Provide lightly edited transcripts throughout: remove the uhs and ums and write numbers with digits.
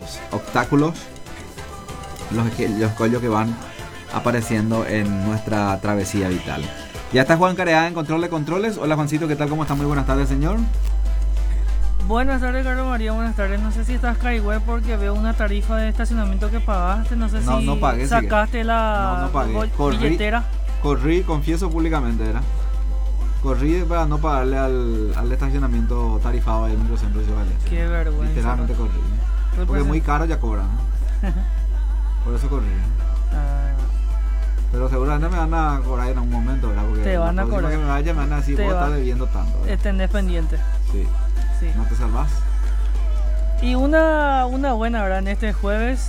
obstáculos, los escollos que van apareciendo en nuestra travesía vital. Ya está Juan Careá en control de controles. Hola Juancito, ¿qué tal? ¿Cómo está? Muy buenas tardes, señor. Buenas tardes, Carlos María, buenas tardes. No sé si estás Caigüe porque veo una tarifa de estacionamiento que pagaste. No sé si no pagué, sacaste la billetera. Corrí, confieso públicamente, ¿verdad? Corrí para no pagarle al estacionamiento tarifado ahí en el microcentro de Ciudad del Este. Qué vergüenza. Literalmente corrí. Porque es muy caro ya cobran. Por eso corrí. Pero seguramente me van a cobrar en algún momento, ¿verdad? Porque te van a cobrar. Que me vaya me van a decir, vos estás debiendo tanto, ¿verdad? Tenés pendiente. Sí. ¿No te salvás? Y una buena, ¿verdad? En este jueves,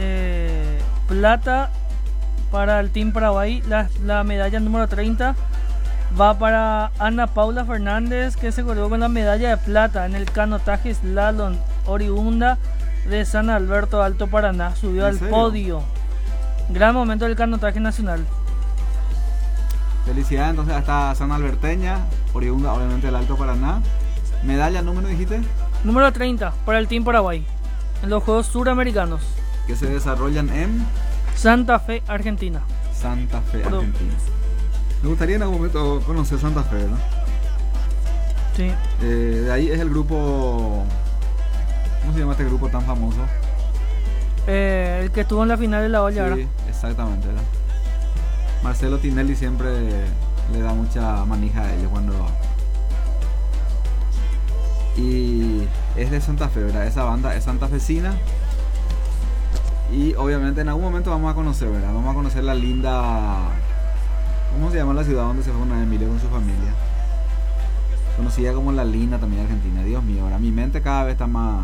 plata para el Team Paraguay. La medalla número 30 va para Ana Paula Fernández, que se colgó con la medalla de plata en el canotaje slalom oriunda de San Alberto Alto Paraná. Subió al podio. Gran momento del canotaje nacional. Felicidades entonces a esta San Alberteña, oriunda obviamente del Alto Paraná. ¿Medalla número dijiste? Número 30 para el Team Paraguay en los Juegos Suramericanos que se desarrollan en Santa Fe, Argentina. Santa Fe, Argentina. Me gustaría en algún momento conocer Santa Fe, ¿no? Sí. De ahí es el grupo... ¿Cómo se llama este grupo tan famoso? El que estuvo en la final de la olla, sí, ¿verdad? Exactamente, ¿verdad? Marcelo Tinelli siempre le da mucha manija a ellos cuando... Y es de Santa Fe, ¿verdad? Esa banda es santafesina. Y obviamente en algún momento vamos a conocer, ¿verdad? Vamos a conocer la linda... ¿Cómo se llama la ciudad donde se fue una Emilio con su familia? Conocida como la linda también Argentina. Dios mío, ahora mi mente cada vez está más...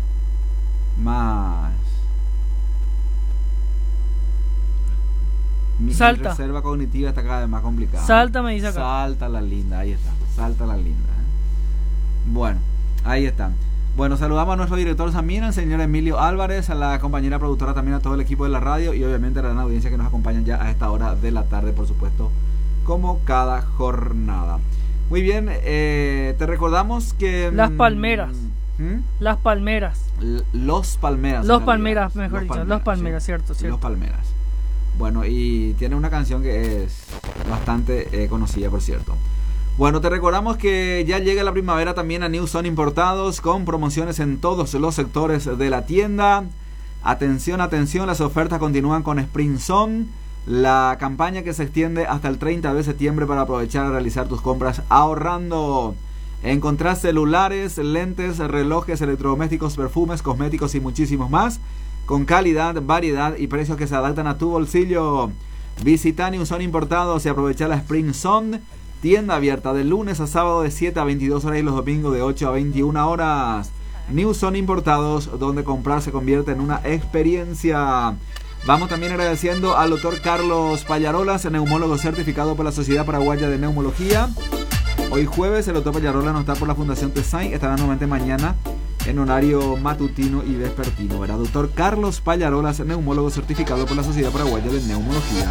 Mi reserva cognitiva está cada vez más complicada. Salta, me dice acá. Salta la linda, ahí está. Salta la linda. Bueno, ahí está. Bueno, saludamos a nuestro director Samira, al señor Emilio Álvarez, a la compañera productora, también a todo el equipo de la radio y obviamente a la gran audiencia que nos acompañan ya a esta hora de la tarde, por supuesto, como cada jornada. Muy bien, te recordamos que... Las Palmeras. Las Palmeras. Los Palmeras. Los Palmeras, mejor dicho. Los Palmeras, sí. cierto. Los Palmeras. Bueno, y tiene una canción que es bastante conocida, por cierto. Bueno, te recordamos que ya llega la primavera también a New Zone Importados con promociones en todos los sectores de la tienda. Atención, atención, las ofertas continúan con Spring Zone, la campaña que se extiende hasta el 30 de septiembre para aprovechar a realizar tus compras ahorrando. Encontrás celulares, lentes, relojes, electrodomésticos, perfumes, cosméticos y muchísimos más con calidad, variedad y precios que se adaptan a tu bolsillo. Visita New Zone Importados y aprovecha la Spring Zone. Tienda abierta de lunes a sábado de 7 a 22 horas y los domingos de 8 a 21 horas. New Zone Importados, donde comprar se convierte en una experiencia. Vamos también agradeciendo al doctor Carlos Pallarolas, neumólogo certificado por la Sociedad Paraguaya de Neumología. Hoy jueves el doctor Pallarolas no está por la Fundación TESAI, estará nuevamente mañana en horario matutino y vespertino. ¿Verdad? Doctor Carlos Pallarolas, neumólogo certificado por la Sociedad Paraguaya de Neumología.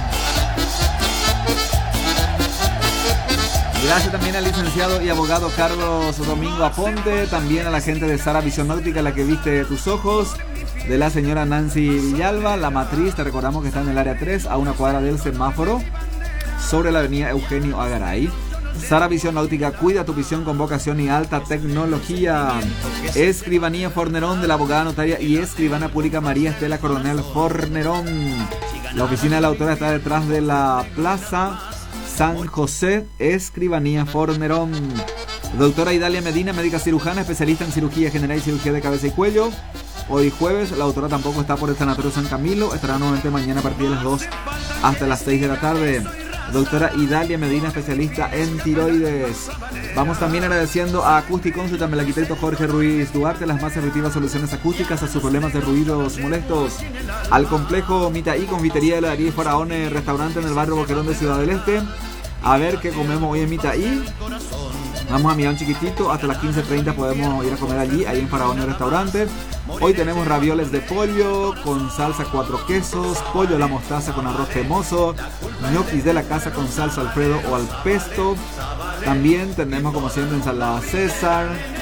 Gracias también al licenciado y abogado Carlos Domingo Aponte, también a la gente de Sara Visión Óptica, la que viste tus ojos, de la señora Nancy Villalba, la matriz, te recordamos que está en el área 3, a una cuadra del semáforo, sobre la avenida Eugenio Agaray. Sara Visión Óptica, cuida tu visión con vocación y alta tecnología. Escribanía Fornerón, de la abogada notaria y escribana pública María Estela Coronel Fornerón. La oficina de la autora está detrás de la plaza San José, Escribanía Fornerón. Doctora Idalia Medina, médica cirujana, especialista en cirugía general y cirugía de cabeza y cuello. Hoy jueves, la autora tampoco está por el Sanatorio San Camilo, estará nuevamente mañana a partir de las 2 hasta las 6 de la tarde. Doctora Idalia Medina, especialista en tiroides. Vamos también agradeciendo a Acústiconsult, al arquitecto Jorge Ruiz Duarte, las más efectivas soluciones acústicas a sus problemas de ruidos molestos. Al complejo Mitaí, confitería, heladería y faraones, restaurante en el barrio Boquerón de Ciudad del Este. A ver qué comemos hoy en Mitaí. Vamos a mirar un chiquitito, hasta las 15:30 podemos ir a comer allí, ahí en Faraones Restaurante. Hoy tenemos ravioles de pollo con salsa 4 quesos, pollo a la mostaza con arroz cremoso, ñoquis de la casa con salsa Alfredo o al pesto. También tenemos como siempre ensalada César,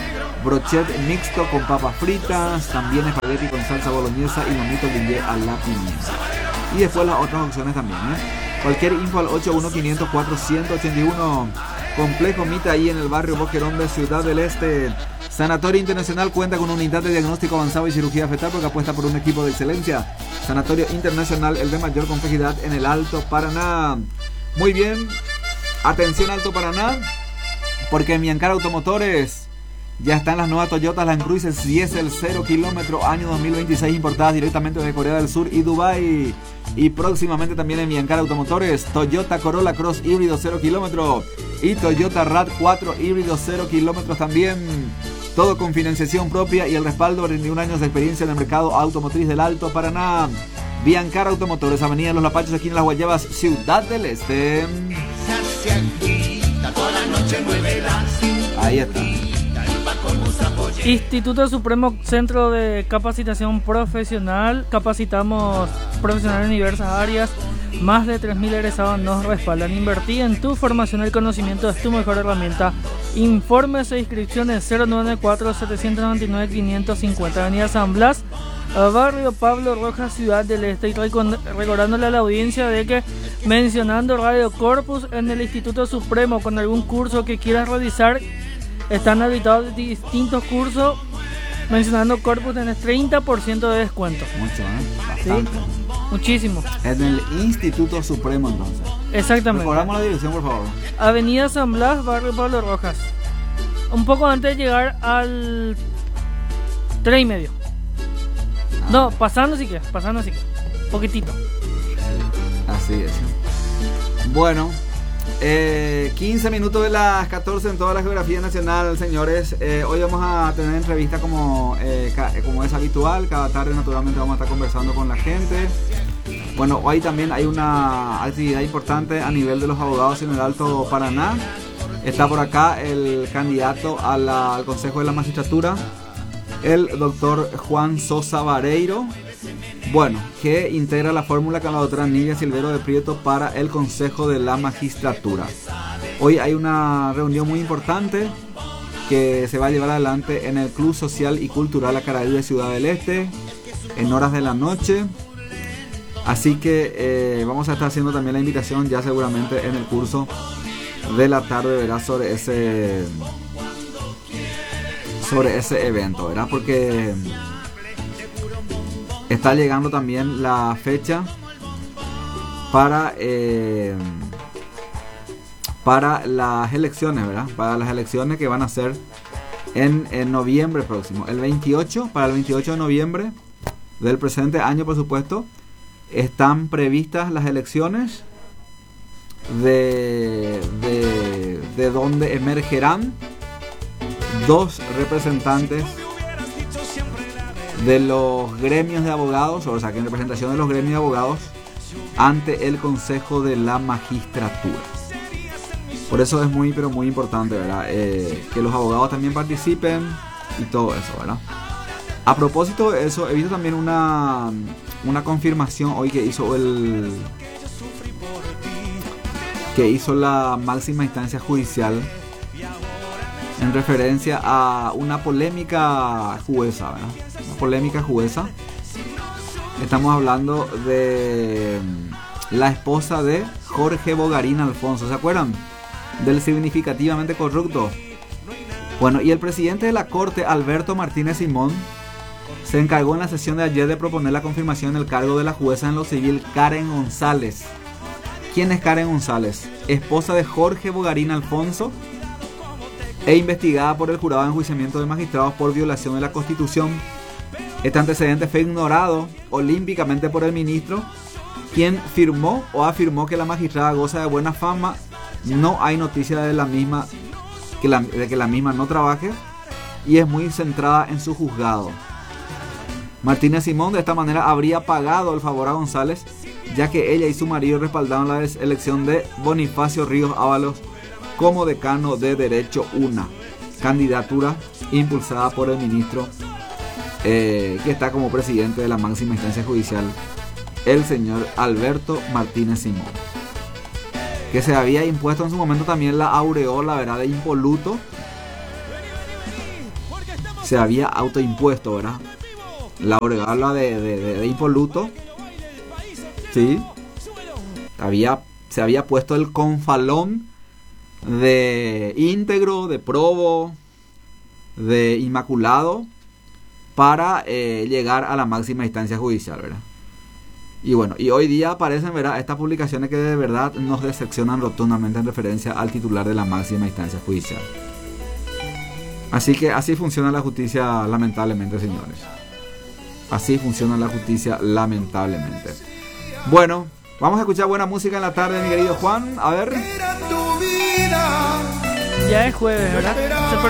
brochet mixto con papas fritas, también espagueti con salsa boloñesa y lomito grillé a la pimienta. Y después las otras opciones también, Cualquier info al 81-500-481. Complejo Mita ahí en el barrio Boquerón de Ciudad del Este. Sanatorio Internacional cuenta con una unidad de diagnóstico avanzado y cirugía fetal porque apuesta por un equipo de excelencia. Sanatorio Internacional, el de mayor complejidad en el Alto Paraná. Muy bien, atención Alto Paraná, porque en Biancar Automotores ya están las nuevas Toyota Land Cruiser Diesel 0 kilómetro año 2026 importadas directamente de Corea del Sur y Dubái. Y próximamente también en Biancar Automotores, Toyota Corolla Cross híbrido 0 kilómetro y Toyota RAV4 híbrido 0 kilómetros también. Todo con financiación propia y el respaldo de 21 años de experiencia en el mercado automotriz del Alto Paraná. Biancar Automotores, Avenida Los Lapachos, aquí en Las Guayabas, Ciudad del Este. Ahí está. Instituto Supremo Centro de Capacitación Profesional. Capacitamos profesionales en diversas áreas. Más de 3.000 egresados nos respaldan. Invertí en tu formación. El conocimiento es tu mejor herramienta. Informes e inscripciones 094-799-550. Avenida San Blas, barrio Pablo Rojas, Ciudad del Este. Y recordándole a la audiencia de que mencionando Radio Corpus en el Instituto Supremo con algún curso que quieras realizar, están habilitados distintos cursos. Mencionando Corpus tenés 30% de descuento. Mucho, bastante. ¿Sí? Muchísimo. En el Instituto Supremo entonces. Exactamente. Recordamos la dirección, por favor. Avenida San Blas, barrio Pablo Rojas. Un poco antes de llegar al 3,5. No, pasando sí que. Poquitito. Así es. Bueno, 15 minutos de las 14 en toda la geografía nacional, señores. Hoy vamos a tener entrevista como es habitual. Cada tarde naturalmente vamos a estar conversando con la gente. Bueno, hoy también hay una actividad importante a nivel de los abogados en el Alto Paraná. Está por acá el candidato al Consejo de la Magistratura, el doctor Juan Sosa Vareiro. Bueno, que integra la fórmula con la doctora Nidia Silvero de Prieto para el Consejo de la Magistratura. Hoy hay una reunión muy importante que se va a llevar adelante en el Club Social y Cultural Acaraí de Ciudad del Este en horas de la noche. Así que vamos a estar haciendo también la invitación ya seguramente en el curso de la tarde, verás, sobre ese evento, ¿verdad? Porque está llegando también la fecha para las elecciones, ¿verdad? Para las elecciones que van a ser en noviembre próximo. Para el 28 de noviembre del presente año, por supuesto, están previstas las elecciones de donde emergerán 2 representantes de los gremios de abogados, o sea, que en representación de los gremios de abogados ante el Consejo de la Magistratura. Por eso es muy, pero muy importante, ¿verdad? Que los abogados también participen y todo eso, ¿verdad? A propósito de eso, he visto también una confirmación hoy que hizo la máxima instancia judicial en referencia a una polémica jueza, ¿verdad? Una polémica jueza. Estamos hablando de la esposa de Jorge Bogarín Alfonso, ¿se acuerdan? Del significativamente corrupto. Bueno, y el presidente de la Corte, Alberto Martínez Simón, se encargó en la sesión de ayer de proponer la confirmación del cargo de la jueza en lo civil Karen González. ¿Quién es Karen González? Esposa de Jorge Bogarín Alfonso e investigada por el jurado de enjuiciamiento de magistrados por violación de la Constitución. Este antecedente fue ignorado olímpicamente por el ministro, quien firmó o afirmó que la magistrada goza de buena fama. No hay noticia de la misma, de que la misma no trabaje, y es muy centrada en su juzgado. Martínez Simón de esta manera habría pagado el favor a González, ya que ella y su marido respaldaron la elección de Bonifacio Ríos Ábalos como decano de Derecho 1, candidatura impulsada por el ministro que está como presidente de la máxima instancia judicial, el señor Alberto Martínez Simón, que se había impuesto en su momento también la aureola, ¿verdad?, de impoluto, se había autoimpuesto, ¿verdad? La habla de impoluto, ¿sí? Se había puesto el confalón de íntegro, de probo, de inmaculado, para llegar a la máxima instancia judicial, ¿verdad? Y bueno, y hoy día aparecen, ¿verdad?, estas publicaciones que de verdad nos decepcionan rotundamente en referencia al titular de la máxima instancia judicial. Así que así funciona la justicia, lamentablemente, señores. Así funciona la justicia, lamentablemente. Bueno, vamos a escuchar buena música en la tarde, mi querido Juan. A ver. Ya es jueves, ¿verdad? Se